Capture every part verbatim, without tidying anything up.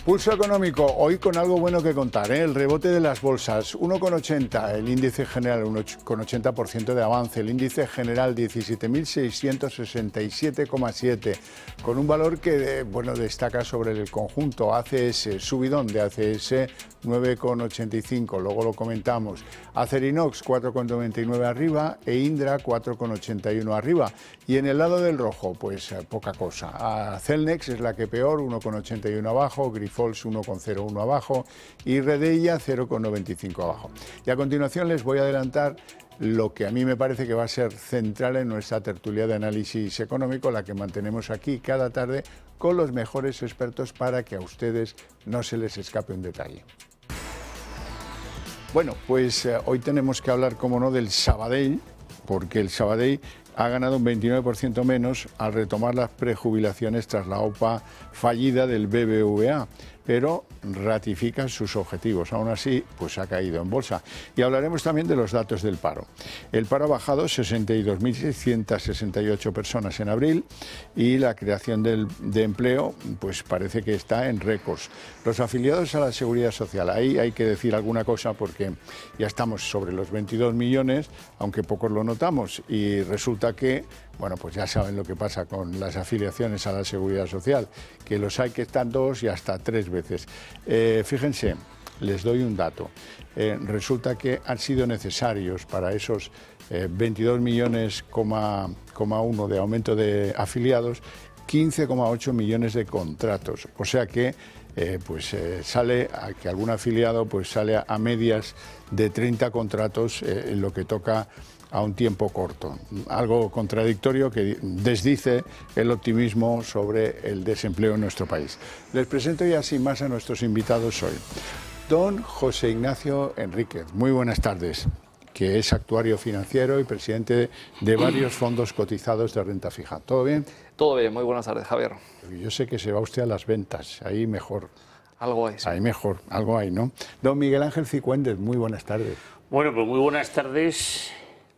Pulso económico, hoy con algo bueno que contar, ¿eh? El rebote de las bolsas, uno coma ochenta, el índice general uno coma ochenta por ciento de avance, el índice general diecisiete mil seiscientos sesenta y siete coma siete, con un valor que bueno, destaca sobre el conjunto, A C S, subidón de A C S nueve coma ochenta y cinco, luego lo comentamos, Acerinox cuatro coma noventa y nueve arriba e Indra cuatro coma ochenta y uno arriba, y en el lado del rojo pues poca cosa, a Celnex es la que peor, uno coma ochenta y uno abajo, Grifols uno coma cero uno abajo y Redeia cero coma noventa y cinco abajo. Y a continuación les voy a adelantar lo que a mí me parece que va a ser central en nuestra tertulia de análisis económico, la que mantenemos aquí cada tarde con los mejores expertos para que a ustedes no se les escape un detalle. Bueno, pues eh, hoy tenemos que hablar, como no, del Sabadell, porque el Sabadell ha ganado un veintinueve por ciento menos al retomar las prejubilaciones tras la OPA fallida del B B V A, pero ratifica sus objetivos. Aún así, pues ha caído en bolsa. Y hablaremos también de los datos del paro. El paro ha bajado sesenta y dos mil seiscientas sesenta y ocho personas en abril y la creación del, de empleo pues parece que está en récords. Los afiliados a la Seguridad Social, ahí hay que decir alguna cosa porque ya estamos sobre los veintidós millones, aunque pocos lo notamos, y resulta que, bueno, pues ya saben lo que pasa con las afiliaciones a la Seguridad Social, que los hay que están dos y hasta tres veces. Eh, fíjense, les doy un dato. Eh, resulta que han sido necesarios para esos eh, veintidós millones, coma, coma uno de aumento de afiliados, quince coma ocho millones de contratos. O sea que eh, pues eh, sale a que algún afiliado pues sale a, a medias de treinta contratos eh, en lo que toca a un tiempo corto, algo contradictorio que desdice el optimismo sobre el desempleo en nuestro país. Les presento ya sin más a nuestros invitados hoy. Don José Ignacio Enríquez, muy buenas tardes, que es actuario financiero y presidente de varios fondos cotizados de renta fija. ¿Todo bien? Todo bien, muy buenas tardes, Javier. Yo sé que se va usted a las ventas, ahí mejor. Algo hay, sí. Ahí mejor, algo hay, ¿no? Don Miguel Ángel Cicuéndez, muy buenas tardes. Bueno, pues muy buenas tardes.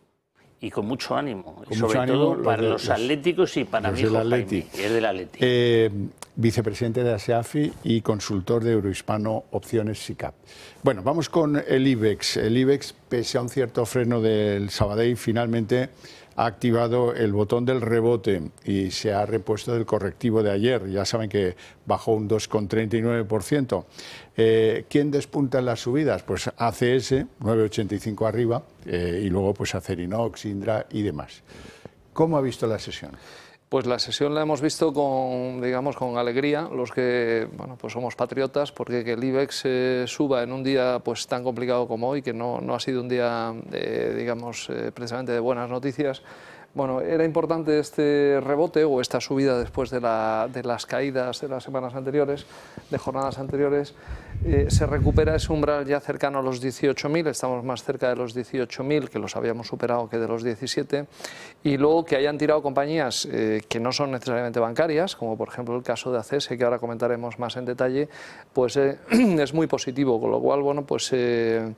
Y con mucho ánimo, con sobre mucho ánimo, todo los para de, los, los atléticos y para mi hijo Jaime, que es del Atleti. Eh, vicepresidente de ASEAFI y consultor de Eurohispano Opciones SICAP. Bueno, vamos con el IBEX. El IBEX, pese a un cierto freno del Sabadell, finalmente ha activado el botón del rebote y se ha repuesto del correctivo de ayer. Ya saben que bajó un dos coma treinta y nueve por ciento. Eh, ¿Quién despunta en las subidas? Pues A C S, nueve coma ochenta y cinco arriba, eh, y luego pues Acerinox, Indra y demás. ¿Cómo ha visto la sesión? Pues la sesión la hemos visto con, digamos, con alegría, los que bueno, pues somos patriotas, porque que el IBEX eh, suba en un día pues tan complicado como hoy, que no, no ha sido un día, eh, digamos, eh, precisamente de buenas noticias. Bueno, era importante este rebote o esta subida después de, la, de las caídas de las semanas anteriores, de jornadas anteriores. Eh, se recupera ese umbral ya cercano a los dieciocho mil, estamos más cerca de los dieciocho mil, que los habíamos superado, que de los diecisiete. Y luego que hayan tirado compañías eh, que no son necesariamente bancarias, como por ejemplo el caso de A C S, que ahora comentaremos más en detalle, pues eh, es muy positivo, con lo cual, bueno, pues eh,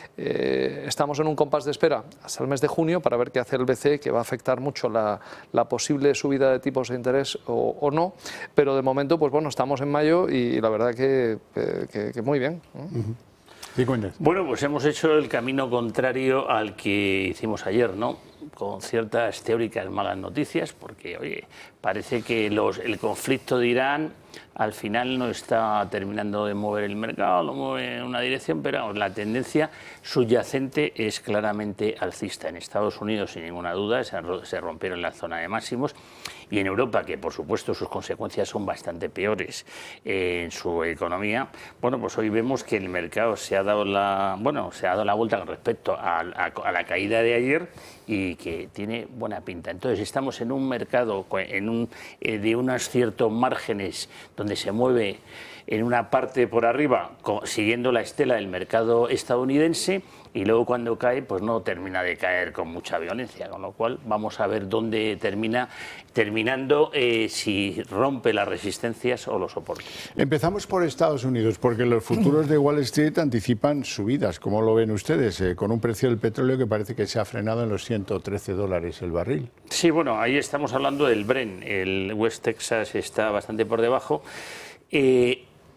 eh, estamos en un compás de espera hasta el mes de junio para ver qué hace el B C E, que va a afectar mucho la, la posible subida de tipos de interés o, o no, pero de momento pues bueno, estamos en mayo y la verdad que, que, que muy bien. Uh-huh. Sí, bueno, pues hemos hecho el camino contrario al que hicimos ayer, ¿no? Con ciertas teóricas malas noticias, porque oye, parece que los, el conflicto de Irán al final no está terminando de mover el mercado, lo mueve en una dirección, pero la tendencia subyacente es claramente alcista. En Estados Unidos, sin ninguna duda, se rompieron la zona de máximos, y en Europa, que por supuesto sus consecuencias son bastante peores en su economía, bueno, pues hoy vemos que el mercado se ha dado la, bueno, se ha dado la vuelta con respecto a, a, a la caída de ayer y que tiene buena pinta. Entonces estamos en un mercado en un, eh, de unos ciertos márgenes donde se mueve en una parte por arriba, siguiendo la estela del mercado estadounidense, y luego cuando cae, pues no termina de caer con mucha violencia, con lo cual vamos a ver dónde termina, terminando eh, si rompe las resistencias o los soportes. Empezamos por Estados Unidos, porque los futuros de Wall Street anticipan subidas, como lo ven ustedes, eh, con un precio del petróleo que parece que se ha frenado en los ciento trece dólares el barril. Sí, bueno, ahí estamos hablando del Brent, el West Texas está bastante por debajo. Eh,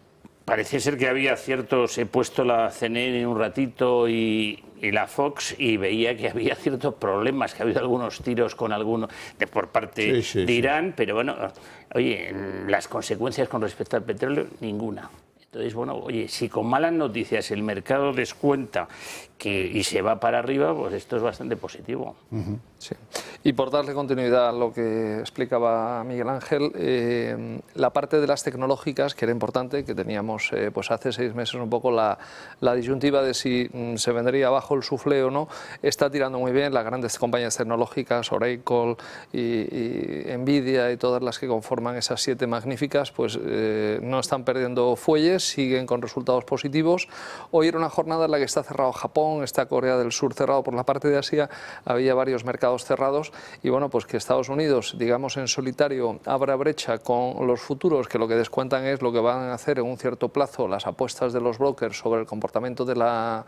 parece ser que había ciertos, he puesto la C N N un ratito y, y la Fox y veía que había ciertos problemas, que ha habido algunos tiros con algunos de, por parte sí, sí, de Irán, sí. pero bueno, oye, las consecuencias con respecto al petróleo, ninguna. Entonces, bueno, oye, si con malas noticias el mercado descuenta que, y se va para arriba, pues esto es bastante positivo. Uh-huh. Sí. Y por darle continuidad a lo que explicaba Miguel Ángel, eh, la parte de las tecnológicas, que era importante, que teníamos eh, pues hace seis meses un poco la, la disyuntiva de si mm, se vendría abajo el suflé o no, está tirando muy bien. Las grandes compañías tecnológicas, Oracle y, y Nvidia y todas las que conforman esas siete magníficas, pues eh, no están perdiendo fuelles, siguen con resultados positivos. Hoy era una jornada en la que está cerrado Japón, está Corea del Sur cerrado. Por la parte de Asia había varios mercados cerrados y bueno, pues que Estados Unidos, digamos en solitario, abra brecha con los futuros, que lo que descuentan es lo que van a hacer en un cierto plazo las apuestas de los brokers sobre el comportamiento de, la,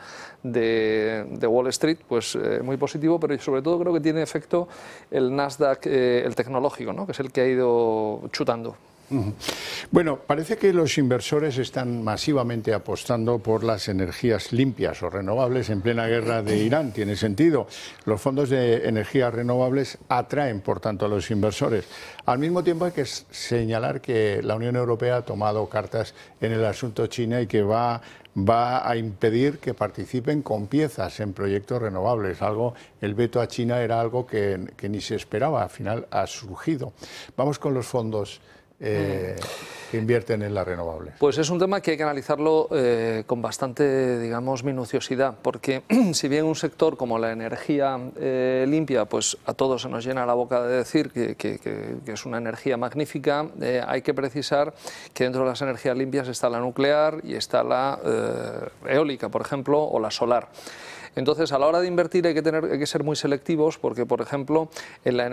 de, de Wall Street, pues eh, muy positivo, pero sobre todo creo que tiene efecto el Nasdaq, eh, el tecnológico, ¿no? Que es el que ha ido chutando. Bueno, parece que los inversores están masivamente apostando por las energías limpias o renovables en plena guerra de Irán. Tiene sentido. Los fondos de energías renovables atraen, por tanto, a los inversores. Al mismo tiempo hay que señalar que la Unión Europea ha tomado cartas en el asunto China y que va, va a impedir que participen con piezas en proyectos renovables. Algo, el veto a China era algo que, que ni se esperaba, al final ha surgido. Vamos con los fondos Eh, que invierten en las renovables. Pues es un tema que hay que analizarlo eh, con bastante, digamos, minuciosidad, porque si bien un sector como la energía eh, limpia, pues a todos se nos llena la boca de decir que, que, que, que es una energía magnífica, eh, hay que precisar que dentro de las energías limpias está la nuclear y está la eh, eólica, por ejemplo, o la solar. Entonces, a la hora de invertir hay que, tener, hay que ser muy selectivos porque, por ejemplo, en la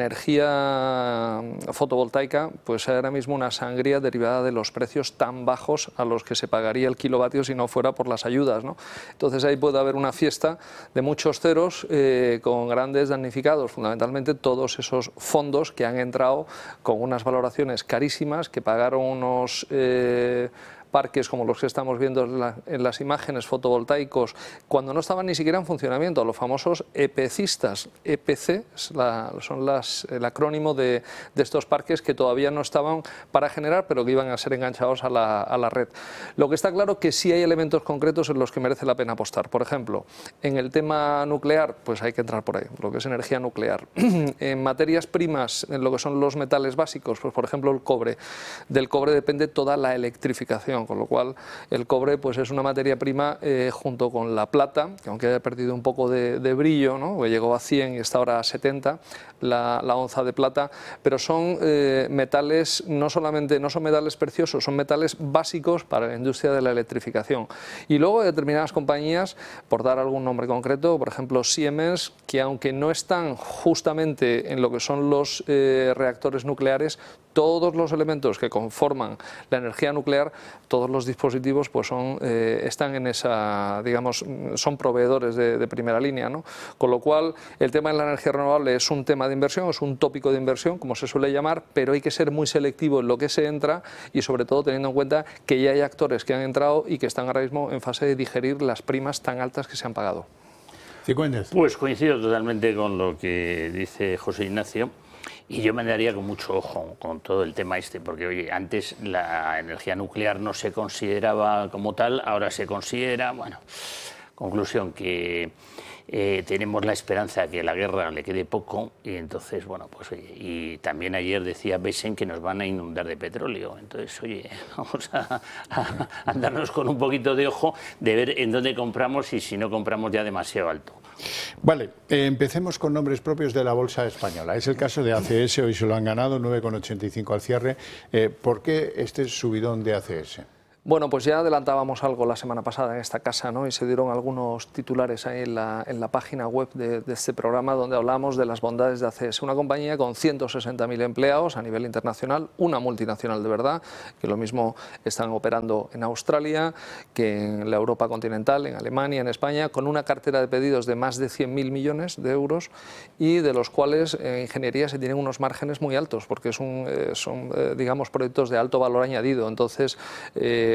energía fotovoltaica, pues hay ahora mismo una sangría derivada de los precios tan bajos a los que se pagaría el kilovatio si no fuera por las ayudas, ¿no? Entonces, ahí puede haber una fiesta de muchos ceros eh, con grandes damnificados, fundamentalmente todos esos fondos que han entrado con unas valoraciones carísimas, que pagaron unos Eh, parques como los que estamos viendo en, la, en las imágenes fotovoltaicos, cuando no estaban ni siquiera en funcionamiento, los famosos EPCistas. E P C es la, son las, el acrónimo de, de estos parques que todavía no estaban para generar, pero que iban a ser enganchados a la, a la red. Lo que está claro es que sí hay elementos concretos en los que merece la pena apostar. Por ejemplo, en el tema nuclear, pues hay que entrar por ahí, lo que es energía nuclear. En materias primas, en lo que son los metales básicos, pues por ejemplo el cobre. Del cobre depende toda la electrificación, con lo cual el cobre pues es una materia prima eh, junto con la plata, que aunque haya perdido un poco de, de brillo, ¿no? Pues llegó a cien y está ahora a setenta la, la onza de plata, pero son eh, metales, no solamente no son metales preciosos, son metales básicos para la industria de la electrificación. Y luego hay determinadas compañías, por dar algún nombre concreto, por ejemplo Siemens, que aunque no están justamente en lo que son los eh, reactores nucleares, todos los elementos que conforman la energía nuclear, todos los dispositivos pues son, eh, están en esa, digamos, son proveedores de, de primera línea, ¿no? Con lo cual, el tema de la energía renovable es un tema de inversión, es un tópico de inversión, como se suele llamar, pero hay que ser muy selectivo en lo que se entra y sobre todo teniendo en cuenta que ya hay actores que han entrado y que están ahora mismo en fase de digerir las primas tan altas que se han pagado. Cifuentes. Pues coincido totalmente con lo que dice José Ignacio. Y yo me daría con mucho ojo con todo el tema este, porque oye, antes la energía nuclear no se consideraba como tal, ahora se considera, bueno, conclusión que eh, tenemos la esperanza de que la guerra le quede poco y entonces, bueno, pues oye, y también ayer decía Besen que nos van a inundar de petróleo, entonces, oye, vamos a, a andarnos con un poquito de ojo de ver en dónde compramos y si no compramos ya demasiado alto. Vale, eh, empecemos con nombres propios de la bolsa española. Es el caso de A C S, hoy se lo han ganado, nueve coma ochenta y cinco al cierre. Eh, ¿Por qué este subidón de A C S? Bueno, pues ya adelantábamos algo la semana pasada en esta casa, ¿no? Y se dieron algunos titulares ahí en la, en la página web de, de este programa donde hablamos de las bondades de A C S, una compañía con ciento sesenta mil empleados a nivel internacional, una multinacional de verdad, que lo mismo están operando en Australia que en la Europa continental, en Alemania, en España, con una cartera de pedidos de más de cien mil millones de euros y de los cuales en ingeniería se tienen unos márgenes muy altos porque es un, eh, son, eh, digamos, proyectos de alto valor añadido. Entonces, eh,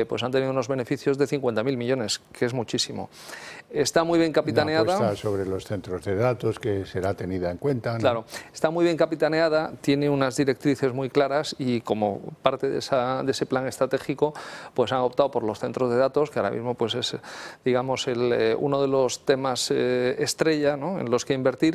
eh, pues han tenido unos beneficios de cincuenta mil millones, que es muchísimo. Está muy bien capitaneada. Una apuesta sobre los centros de datos que será tenida en cuenta, ¿no? Claro, está muy bien capitaneada, tiene unas directrices muy claras y como parte de, esa, de ese plan estratégico, pues han optado por los centros de datos, que ahora mismo pues es, digamos, el, eh, uno de los temas eh, estrella, ¿no?, en los que invertir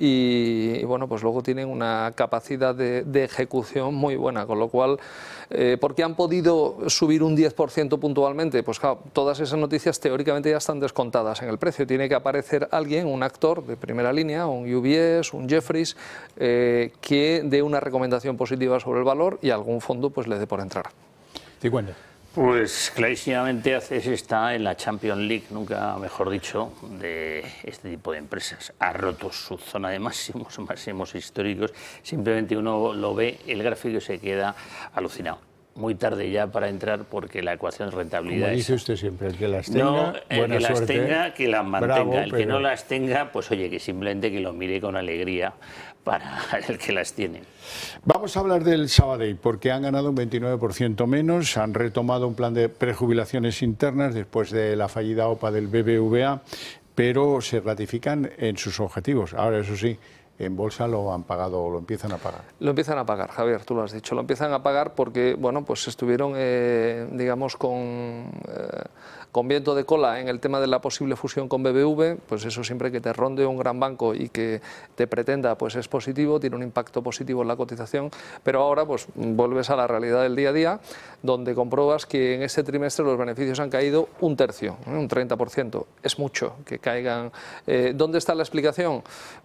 y, y bueno, pues luego tienen una capacidad de, de ejecución muy buena, con lo cual, eh, ¿por qué han podido subir un diez por ciento puntualmente? Pues claro, todas esas noticias teóricamente ya están descontadas en el precio, tiene que aparecer alguien, un actor de primera línea, un U B S, un Jefferies, eh, que dé una recomendación positiva sobre el valor y algún fondo pues le dé por entrar. cincuenta. Pues clarísimamente A C E S está en la Champions League, nunca mejor dicho, de este tipo de empresas. Ha roto su zona de máximos, máximos históricos. Simplemente uno lo ve, el gráfico se queda alucinado. Muy tarde ya para entrar porque la ecuación de rentabilidad. Como dice es... usted siempre, el que las tenga, no, el buena que las suerte, tenga, que las mantenga. bravo, el que pero... no las tenga, pues oye, que simplemente que lo mire con alegría para el que las tiene. Vamos a hablar del Sabadell, porque han ganado un veintinueve por ciento menos, han retomado un plan de prejubilaciones internas después de la fallida O P A del B B V A, pero se ratifican en sus objetivos. Ahora, eso sí, en bolsa lo han pagado o lo empiezan a pagar. Lo empiezan a pagar, Javier, tú lo has dicho, lo empiezan a pagar porque, bueno, pues estuvieron, eh, digamos, con, eh, con viento de cola en el tema de la posible fusión con B B V, pues eso siempre que te ronde un gran banco y que te pretenda, pues es positivo, tiene un impacto positivo en la cotización, pero ahora pues vuelves a la realidad del día a día, donde compruebas que en este trimestre los beneficios han caído un tercio, ¿eh? un treinta por ciento, es mucho que caigan. Eh, ¿Dónde está la explicación?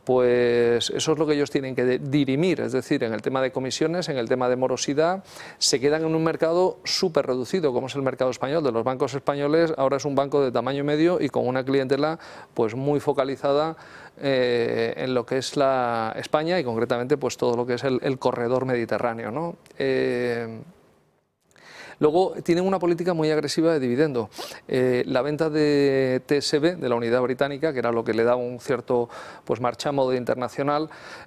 Pues eso es lo que ellos tienen que dirimir, es decir, en el tema de comisiones, en el tema de morosidad, se quedan en un mercado súper reducido, como es el mercado español. De los bancos españoles, ahora es un banco de tamaño medio y con una clientela pues muy focalizada eh, en lo que es la España y concretamente pues todo lo que es el, el corredor mediterráneo, ¿no? Eh, Luego tienen una política muy agresiva de dividendo. Eh, la venta de T S B, de la unidad británica, que era lo que le da un cierto pues, marchamo de internacional,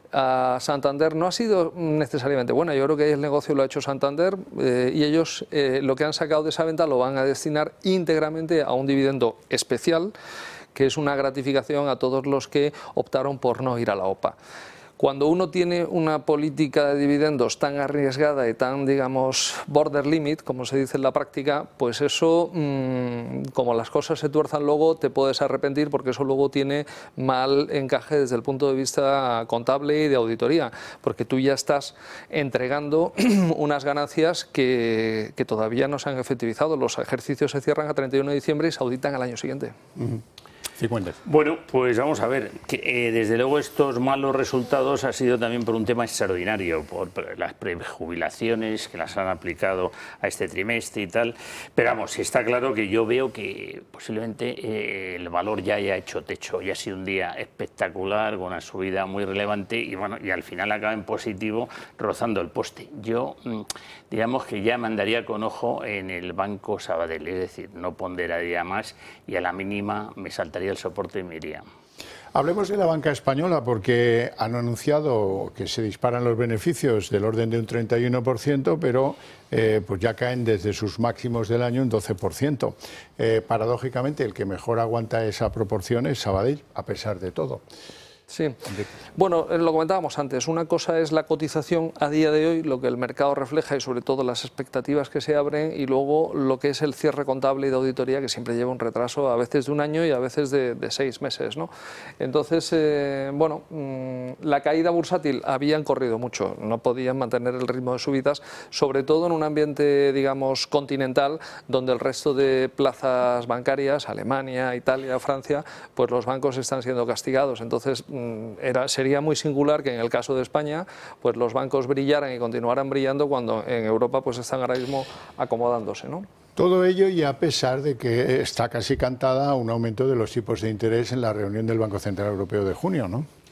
a Santander no ha sido necesariamente buena. Yo creo que ahí el negocio lo ha hecho Santander eh, y ellos eh, lo que han sacado de esa venta lo van a destinar íntegramente a un dividendo especial, que es una gratificación a todos los que optaron por no ir a la O P A. Cuando uno tiene una política de dividendos tan arriesgada y tan, digamos, border limit, como se dice en la práctica, pues eso, mmm, como las cosas se tuerzan luego, te puedes arrepentir porque eso luego tiene mal encaje desde el punto de vista contable y de auditoría, porque tú ya estás entregando unas ganancias que, que todavía no se han efectivizado. Los ejercicios se cierran a treinta y uno de diciembre y se auditan al año siguiente. Uh-huh. cincuenta. Bueno, pues vamos a ver, que, eh, desde luego estos malos resultados ha sido también por un tema extraordinario, por, por las prejubilaciones que las han aplicado a este trimestre y tal, pero vamos, está claro que yo veo que posiblemente eh, el valor ya haya hecho techo, ya ha sido un día espectacular, con una subida muy relevante y bueno, y al final acaba en positivo rozando el poste. Yo, digamos que ya mandaría con ojo en el Banco Sabadell, es decir, no ponderaría más y a la mínima me saltaría el soporte y me iría. Hablemos de la banca española porque han anunciado que se disparan los beneficios del orden de un treinta y uno por ciento, pero eh, pues ya caen desde sus máximos del año un doce por ciento. Eh, paradójicamente, el que mejor aguanta esa proporción es Sabadell, a pesar de todo. Sí, bueno, lo comentábamos antes, una cosa es la cotización a día de hoy, lo que el mercado refleja y sobre todo las expectativas que se abren y luego lo que es el cierre contable y de auditoría que siempre lleva un retraso a veces de un año y a veces de, de seis meses, ¿no? Entonces, eh, bueno, mmm, la caída bursátil habían corrido mucho, no podían mantener el ritmo de subidas, sobre todo en un ambiente, digamos, continental, donde el resto de plazas bancarias, Alemania, Italia, Francia, pues los bancos están siendo castigados, entonces Era, sería muy singular que en el caso de España pues los bancos brillaran y continuaran brillando cuando en Europa pues están ahora mismo acomodándose, ¿no? Todo ello y a pesar de que está casi cantada un aumento de los tipos de interés en la reunión del Banco Central Europeo de junio, ¿no?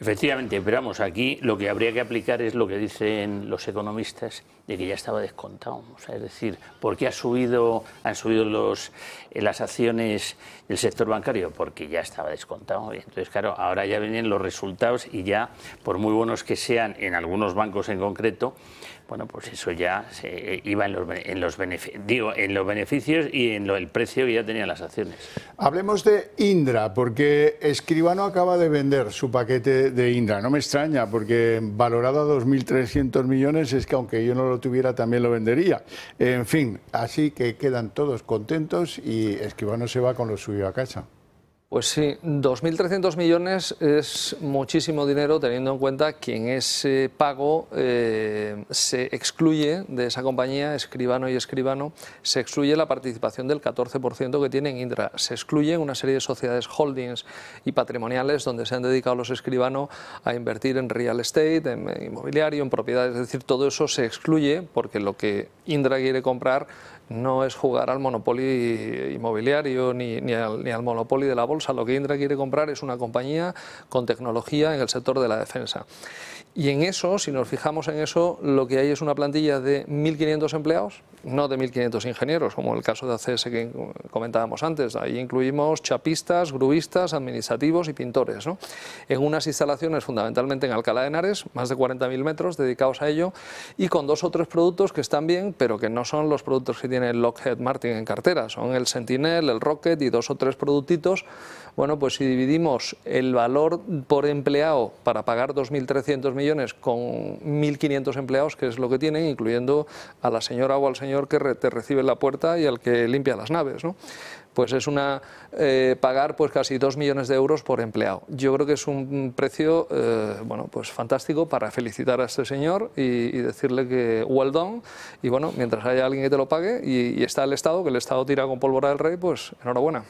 Efectivamente, pero vamos, aquí lo que habría que aplicar es lo que dicen los economistas, de que ya estaba descontado. O sea, es decir, ¿por qué ha subido, han subido los, las acciones del sector bancario? Porque ya estaba descontado. Y entonces, claro, ahora ya vienen los resultados y ya, por muy buenos que sean en algunos bancos en concreto, bueno, pues eso ya se iba en los, en los, digo, en los beneficios y en lo, el precio que ya tenían las acciones. Hablemos de Indra, porque Escribano acaba de vender su paquete de Indra. No me extraña, porque valorado a dos mil trescientos millones, es que aunque yo no lo tuviera, también lo vendería. En fin, así que quedan todos contentos y Escribano se va con lo suyo a casa. Pues sí, dos mil trescientos millones es muchísimo dinero, teniendo en cuenta que en ese pago eh, se excluye de esa compañía, Escribano y Escribano, se excluye la participación del catorce por ciento que tiene en Indra. Se excluye una serie de sociedades holdings y patrimoniales donde se han dedicado los Escribano a invertir en real estate, en inmobiliario, en propiedades. Es decir, todo eso se excluye porque lo que Indra quiere comprar no es jugar al monopolio inmobiliario ni, ni, al, ni al monopolio de la bolsa. Lo que Indra quiere comprar es una compañía con tecnología en el sector de la defensa. Y en eso, si nos fijamos en eso, lo que hay es una plantilla de mil quinientos empleados, no de mil quinientos ingenieros, como el caso de A C S que comentábamos antes. Ahí incluimos chapistas, grubistas, administrativos y pintores, ¿no? En unas instalaciones fundamentalmente en Alcalá de Henares, más de cuarenta mil metros dedicados a ello, y con dos o tres productos que están bien, pero que no son los productos que tiene Lockheed Martin en cartera. Son el Sentinel, el Rocket y dos o tres productitos. Bueno, pues si dividimos el valor por empleado para pagar dos mil trescientos millones con mil quinientos empleados, que es lo que tienen, incluyendo a la señora o al señor que te recibe en la puerta y al que limpia las naves, ¿no? Pues es una eh, pagar pues casi dos millones de euros por empleado. Yo creo que es un precio eh, bueno, pues fantástico para felicitar a este señor y, y decirle que well done, y bueno, mientras haya alguien que te lo pague y, y está el Estado, que el Estado tira con pólvora del rey, pues enhorabuena.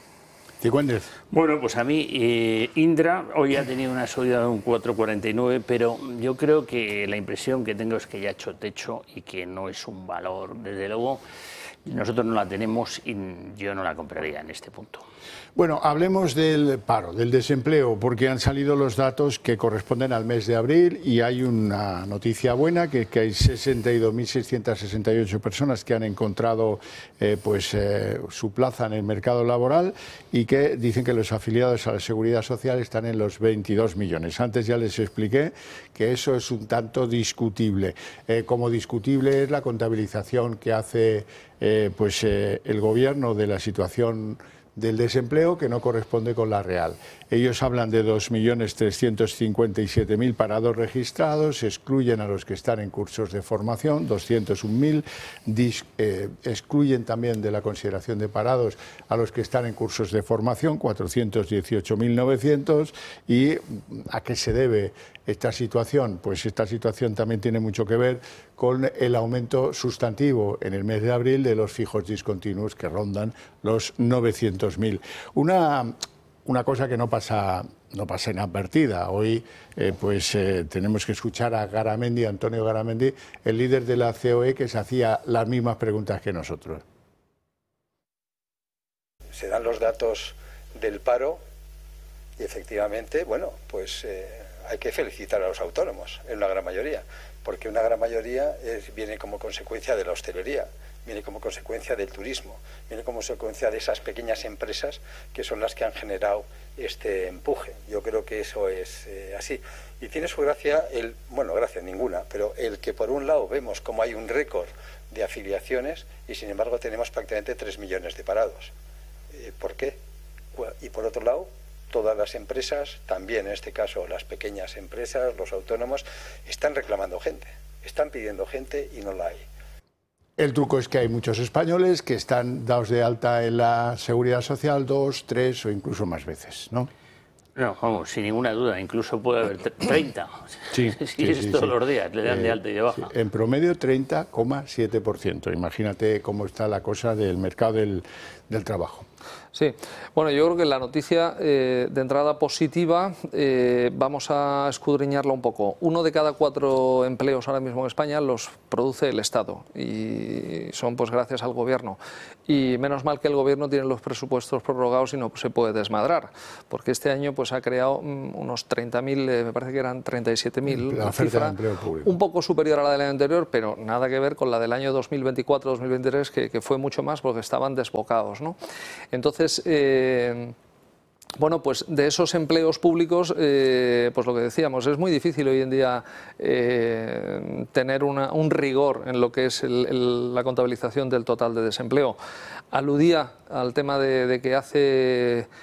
Bueno, pues a mí eh, Indra hoy ha tenido una subida de un cuatro coma cuarenta y nueve, pero yo creo que la impresión que tengo es que ya ha hecho techo y que no es un valor, desde luego, nosotros no la tenemos y yo no la compraría en este punto. Bueno, hablemos del paro, del desempleo, porque han salido los datos que corresponden al mes de abril y hay una noticia buena, que, que hay sesenta y dos mil seiscientas sesenta y ocho personas que han encontrado eh, pues, eh, su plaza en el mercado laboral y que dicen que los afiliados a la Seguridad Social están en los veintidós millones. Antes ya les expliqué que eso es un tanto discutible. Eh, como discutible es la contabilización que hace eh, pues, eh, el Gobierno de la situación del desempleo, que no corresponde con la real. Ellos hablan de dos millones trescientos cincuenta y siete mil parados registrados, excluyen a los que están en cursos de formación, doscientos un mil, eh, excluyen también de la consideración de parados a los que están en cursos de formación, cuatrocientos dieciocho mil novecientos. ¿Y a qué se debe esta situación? Pues esta situación también tiene mucho que ver con el aumento sustantivo en el mes de abril de los fijos discontinuos, que rondan los novecientos mil. Una, una cosa que no pasa, no pasa inadvertida. Hoy eh, pues, eh, tenemos que escuchar a Garamendi, Antonio Garamendi, el líder de la C O E, que se hacía las mismas preguntas que nosotros. Se dan los datos del paro y efectivamente, bueno, pues eh, hay que felicitar a los autónomos, en una gran mayoría, porque una gran mayoría es, viene como consecuencia de la hostelería, viene como consecuencia del turismo, viene como consecuencia de esas pequeñas empresas que son las que han generado este empuje. Yo creo que eso es eh, así. Y tiene su gracia, el, bueno, gracia ninguna, pero el que por un lado vemos como hay un récord de afiliaciones y sin embargo tenemos prácticamente tres millones de parados. Eh, ¿Por qué? Y por otro lado, todas las empresas, también en este caso las pequeñas empresas, los autónomos, están reclamando gente, están pidiendo gente y no la hay. El truco es que hay muchos españoles que están dados de alta en la Seguridad Social dos, tres o incluso más veces, ¿no? No, vamos, sin ninguna duda, incluso puede haber treinta. Sí, sí, sí, es sí, todos sí. los días, le dan eh, de alta y de baja. Sí, en promedio treinta coma siete por ciento. Imagínate cómo está la cosa del mercado del, del trabajo. Sí, bueno, yo creo que la noticia eh, de entrada positiva, eh, vamos a escudriñarla un poco. Uno de cada cuatro empleos ahora mismo en España los produce el Estado y son pues gracias al Gobierno. Y menos mal que el Gobierno tiene los presupuestos prorrogados y no se puede desmadrar, porque este año pues ha creado mm, unos treinta mil, eh, me parece que eran treinta y siete mil, una cifra un poco superior a la del año anterior, pero nada que ver con la del año dos mil veinticuatro dos mil veintitrés, que, que fue mucho más porque estaban desbocados, ¿no? Entonces, Eh, bueno, pues de esos empleos públicos, eh, pues lo que decíamos, es muy difícil hoy en día eh, tener una, un rigor en lo que es el, el, la contabilización del total de desempleo. Aludía al tema de, de que hace